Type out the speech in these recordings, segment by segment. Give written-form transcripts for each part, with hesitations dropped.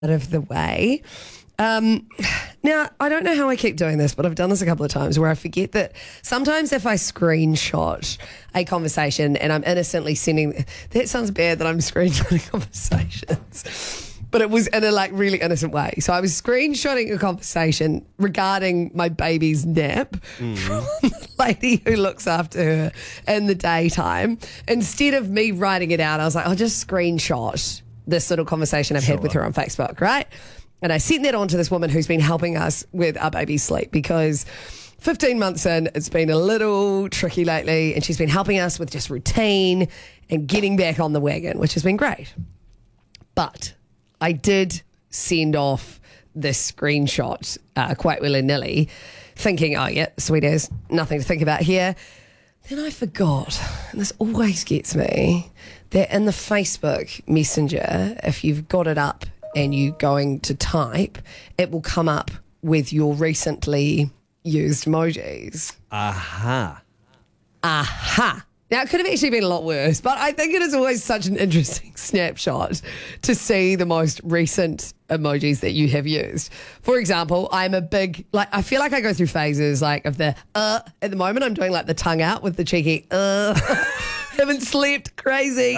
out of the way. Now, I don't know how I keep doing this, but I've done this a couple of times where I forget that sometimes if I screenshot a conversation and I'm innocently sending, that sounds bad that I'm screenshotting conversations, but it was in a really innocent way. So I was screenshotting a conversation regarding my baby's nap from the lady who looks after her in the daytime. Instead of me writing it out, I was like, I'll just screenshot this little conversation I've had with her on Facebook, right? And I sent that on to this woman who's been helping us with our baby's sleep because 15 months in, it's been a little tricky lately, and she's been helping us with just routine and getting back on the wagon, which has been great. But I did send off this screenshot quite willy-nilly, thinking, oh, yeah, sweet as, nothing to think about here. Then I forgot, and this always gets me, that in the Facebook Messenger, if you've got it up and you're going to type, it will come up with your recently used emojis. Aha. Aha. Now, it could have actually been a lot worse, but I think it is always such an interesting snapshot to see the most recent emojis that you have used. For example, I'm a big, I feel like I go through phases of the, at the moment I'm doing the tongue out with the cheeky, haven't slept, crazy.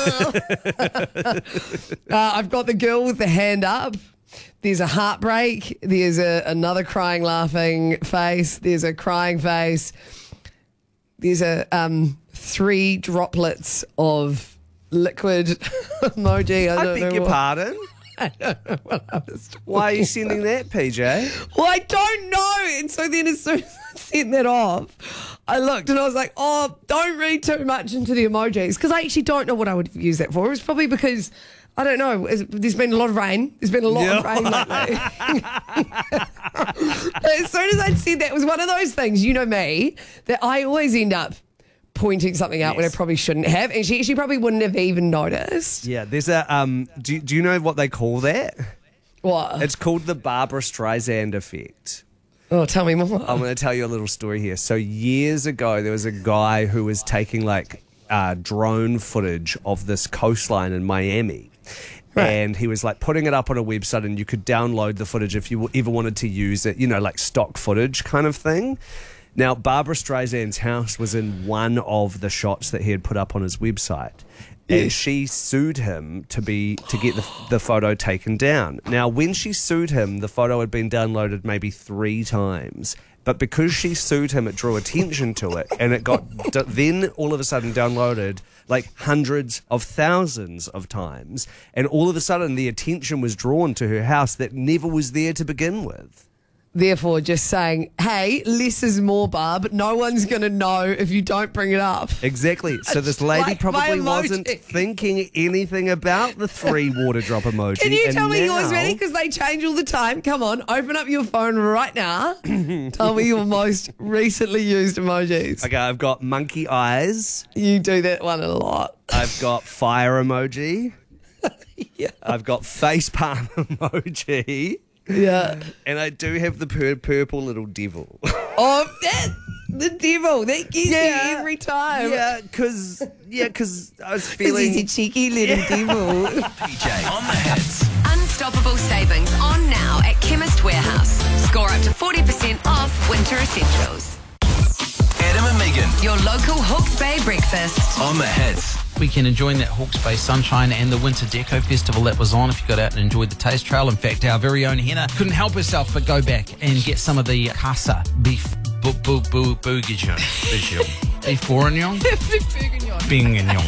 I've got the girl with the hand up. There's a heartbreak. There's another crying, laughing face. There's a crying face. There's a 3 droplets of liquid emoji. I beg your pardon? I don't know what I was talking Why are you sending that, PJ? Well, I don't know. And so then as soon as I sent that off, I looked and I was like, oh, don't read too much into the emojis, because I actually don't know what I would use that for. It was probably because, I don't know, there's been a lot of rain. There's been a lot of rain lately. As soon as I'd said that, it was one of those things, you know me, that I always end up pointing something out when I probably shouldn't have, and she probably wouldn't have even noticed. Yeah, there's a do you know what they call that? What? It's called the Barbara Streisand effect. Oh, tell me more. I'm going to tell you a little story here. So years ago, there was a guy who was taking drone footage of this coastline in Miami. Right. And he was putting it up on a website, and you could download the footage if you ever wanted to use it, stock footage kind of thing. Now, Barbara Streisand's house was in one of the shots that he had put up on his website, and she sued him to get the photo taken down. Now, when she sued him, the photo had been downloaded maybe 3 times, but because she sued him, it drew attention to it, and it got then all of a sudden downloaded hundreds of thousands of times, and all of a sudden the attention was drawn to her house that never was there to begin with. Therefore, just saying, hey, less is more, Barb. No one's going to know if you don't bring it up. Exactly. So this lady probably wasn't thinking anything about the 3 water drop emoji. Can you tell me yours, Manny? Because they change all the time. Come on, open up your phone right now. Tell me your most recently used emojis. Okay, I've got monkey eyes. You do that one a lot. I've got fire emoji. Yeah. I've got face palm emoji. Yeah. And I do have the purple little devil. Oh, the devil. That gets me every time. Yeah, because I was feeling... He's a cheeky little devil. PJ on the hits. Unstoppable savings on now at Chemist Warehouse. Score up to 40% off winter essentials. Adam and Megan. Your local Hawke's Bay breakfast. On the hits. Weekend enjoying that Hawke's Bay sunshine and the Winter Deco Festival that was on. If you got out and enjoyed the taste trail, in fact, our very own Henna couldn't help herself but go back and get some of the casa beef bourguignon. Beef bourguignon? Bourguignon.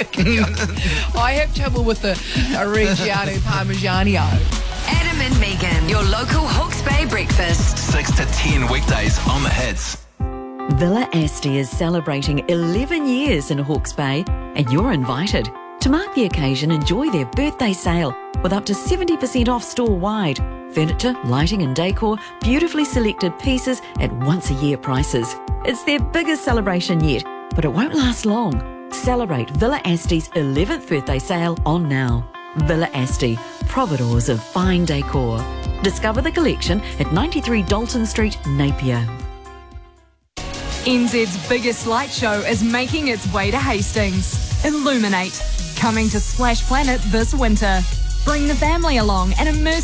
I have trouble with the Reggiano Parmigiano. Adam and Megan, your local Hawke's Bay breakfast. 6 to 10 weekdays on the hits. Villa Asti is celebrating 11 years in Hawke's Bay, and you're invited. To mark the occasion, enjoy their birthday sale with up to 70% off store-wide. Furniture, lighting and decor, beautifully selected pieces at once-a-year prices. It's their biggest celebration yet, but it won't last long. Celebrate Villa Asti's 11th birthday sale on now. Villa Asti, providores of fine decor. Discover the collection at 93 Dalton Street, Napier. NZ's biggest light show is making its way to Hastings. Illuminate, coming to Splash Planet this winter. Bring the family along and immerse